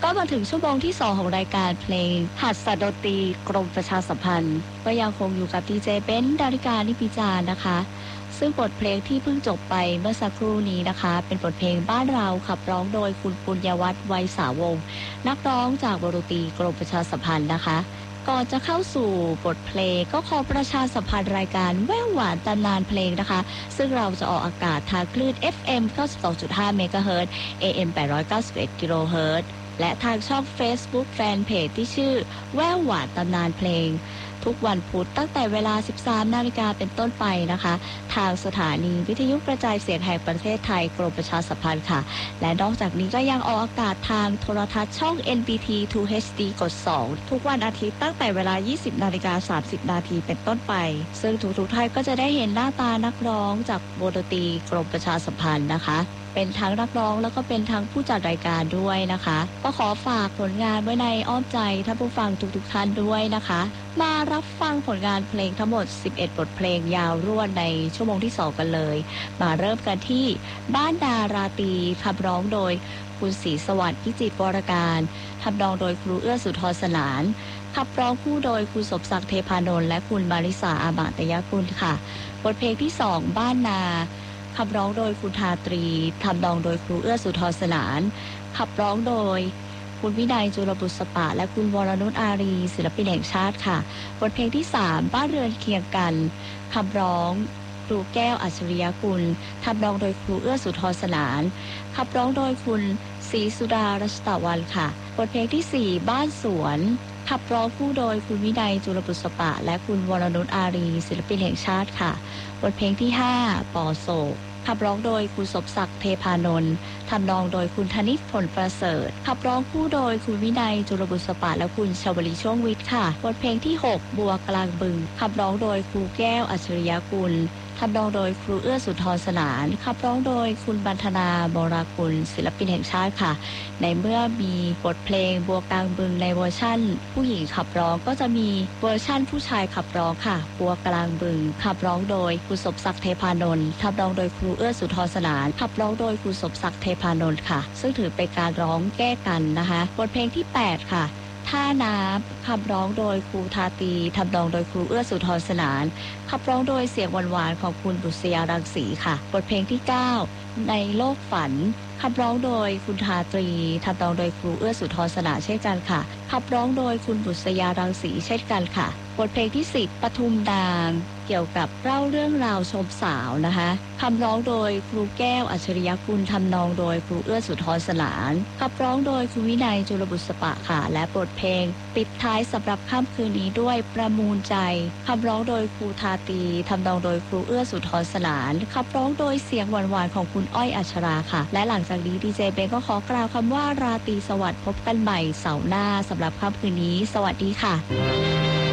ก็มาถึงชั่วโมงที่2ของรายการเพลงหัดสดนตรีกรมประชาสัมพันธ์ก็ยังคงอยู่กับดีเจเบนดาริกานิพิจารนะคะซึ่งบทเพลงที่เพิ่งจบไปเมื่อสักครู่นี้นะคะเป็นบทเพลงบ้านเราขับร้องโดยคุณปุญญวัฒน์ไวยสาวงศ์นักร้องจากวงดนตรีกรมประชาสัมพันธ์นะคะก่อนจะเข้าสู่บทเพลงก็ขอประชาสัมพันธ์รายการแว่วหวานตำนานเพลงนะคะซึ่งเราจะออกอากาศทางคลื่น FM 92.5 เมกะเฮิรตซ์ AM 891 กิโลเฮิรตซ์และทางช่อง Facebook Fanpage ที่ชื่อแว่วหวานตำนานเพลงทุกวันพุธตั้งแต่เวลา 13 นาฬิกาเป็นต้นไปนะคะทางสถานีวิทยุกระจายเสียงแห่งประเทศไทยกรมประชาสัมพันธ์ค่ะและนอกจากนี้ก็ยังออกอากาศทางโทรทัศน์ช่อง NBT 2 HD กด 2 ทุกวันอาทิตย์ตั้งแต่เวลา 20 นาฬิกา 30 นาทีเป็นต้นไปซึ่งทุกท่านก็จะได้เห็นหน้าตานักร้องจากวงดนตรีกรมประชาสัมพันธ์นะคะเป็นทั้งนักร้องแล้วก็เป็นทั้งผู้จัดรายการด้วยนะคะก็ขอฝากผลงานไว้ในอ้อมใจท่านผู้ฟังทุกท่านด้วยนะคะมารับฟังผลงานเพลงทั้งหมด11บทเพลงยาวรวดในชั่วโมงที่2กันเลยมาเริ่มกันที่บ้านดาราตรีขับร้องโดยคุณศรีสวัสดิ์พิจิตรวรการทำนองโดยครูเอื้อสุธรสนานขับร้องคู่โดยคุณสมศักดิ์เทพานนท์และคุณมาริสาอามาตยกุลค่ะบทเพลงที่2บ้านนาขับร้องโดยคุณทาตรีทำนองโดยครูเอื้อสุธรสนานขับร้องโดยคุณวินัยจุลบุษปะและคุณวรนุชอารีศิลปินแห่งชาติค่ะบทเพลงที่3บ้านเรือนเคียงกันขับร้องครูแก้วอัจฉริยกุลทำนองโดยครูเอื้อสุธรสนานขับร้องโดยคุณศรีสุดารัชตะวันค่ะบทเพลงที่4บ้านสวนขับร้องคู่โดยคุณวินัยจุลบุษปะและคุณวรนุชอารีศิลปินแห่งชาติค่ะบทเพลงที่5ปอโศกขับร้องโดยคุณสมศักดิ์เทพานนท์ทำนองโดยคุณธนิตผลประเสริฐขับร้องคู่โดยคุณวินัยจุลบุษปะและคุณชวลีช่วงวิทย์ค่ะบทเพลงที่6บัวกลางบึงขับร้องโดยครูแก้วอัจฉริยกุลทำนองโดยครูเอื้อสุธรสนานขับร้องโดยคุณบรรธนาบรากุลศิลปินแห่งชาติค่ะในเมื่อมีบทเพลงบัวกลางบึงในเวอร์ชั่นผู้หญิงขับร้องก็จะมีเวอร์ชั่นผู้ชายขับร้องค่ะบัวกลางบึงขับร้องโดยคุณสมศักดิ์เทพานนท์ทำนองโดยครูเอื้อสุธรสนานขับร้องโดยคุณสมศักดิ์เทพานนท์ค่ะซึ่งถือเป็นการร้องแก้กันนะคะบทเพลงที่8ค่ะท่าน้ำขับร้องโดยครูทาตีทำนองโดยครูเอื้อสุธรสนานขับร้องโดยเสียงหวานๆของคุณบุษยารังสีค่ะบทเพลงที่9ในโลกฝันขับร้องโดยคุณทาตรีทำนองโดยครูเอื้อสุธรสนานเช่นกันค่ะขับร้องโดยคุณบุษยารังสีเช่นกันค่ะบทเพลงที่10ปทุมดางเกี่ยวกับเล่าเรื่องราวชมสาวนะคะคำร้องโดยครูแก้วอัจฉริยกุลทำนองโดยครูเอื้อสุธรสนานขับร้องโดยคุณวินัยจุลบุษปะค่ะและบทเพลงปิดท้ายสำหรับค่ำคืนนี้ด้วยประมูลใจคำร้องโดยครูทาตีทำนองโดยครูเอื้อสุธรสนานขับร้องโดยเสียงหวานๆของคุณอ้อยอัชราค่ะและหลังจากนี้ดีเจเบนก็ขอกล่าวคำว่าราตรีสวัสดิ์พบกันใหม่เสาร์หน้าสำหรับค่ำคืนนี้สวัสดีค่ะ